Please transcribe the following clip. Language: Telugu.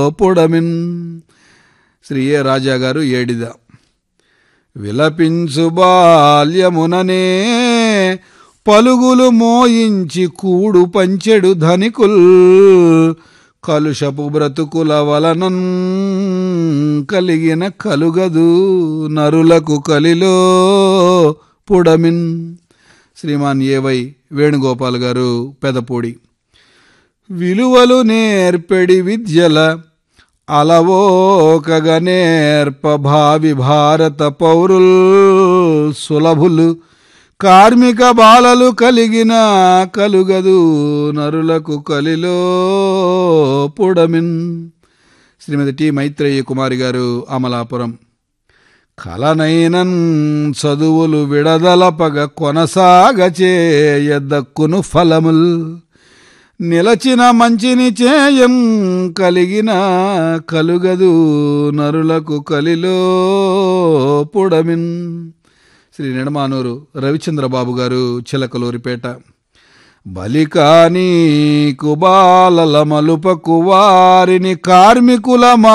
పుడమిన్. శ్రీ ఏ రాజా గారు ఏడిద. విలపించు బాల్యముననే పలుగులు మోయించి కూడు పంచెడు ధనికుల్, కలుషపు బ్రతుకుల వలనన్ కలిగిన కలుగదు నరులకు కలిలో పుడమిన్. శ్రీమాన్ ఏవై వేణుగోపాల్ గారు పెదపూడి. విలువలు నేర్పెడి విద్యల అలవోకగా నేర్ప భావి భారత పౌరుల్ సులభులు, కార్మిక బాలలు కలిగిన కలుగదు నరులకు కలిలో పుడమిన్. శ్రీమతి టి మైత్రేయ కుమారి గారు అమలాపురం. కలనైనన్ చదువులు విడదలపగ కొనసాగచేయ దక్కును ఫలముల్, నిలచిన మంచిని చేయం కలిగిన కలుగదు నరులకు కలిలో పుడమిన్. శ్రీ నిడమానూరు రవిచంద్రబాబు గారు చిలకలూరిపేట. బలికాని కుబాలల మలుపకు వారిని కార్మికుల